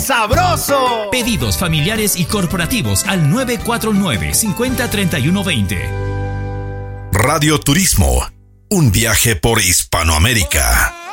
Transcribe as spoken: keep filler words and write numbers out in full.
sabroso! Pedidos familiares y corporativos al nueve cuatro nueve, cinco cero tres uno dos cero. Radio Turismo, un viaje por Hispanoamérica.